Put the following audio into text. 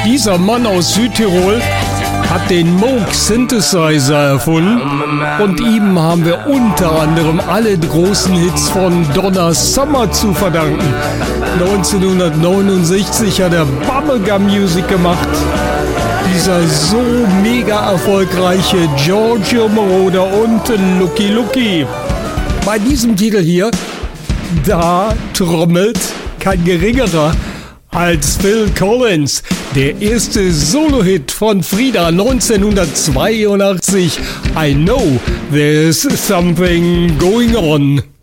Dieser Mann aus Südtirol hat den Moog Synthesizer erfunden und ihm haben wir unter anderem alle großen Hits von Donna Summer zu verdanken. 1969 hat er Bubblegum Music gemacht. Dieser so mega erfolgreiche Giorgio Moroder und Lucky Lucky. Bei diesem Titel hier, da trommelt kein geringerer als Phil Collins. Der erste Solo-Hit von Frida 1982. I Know There's Something Going On.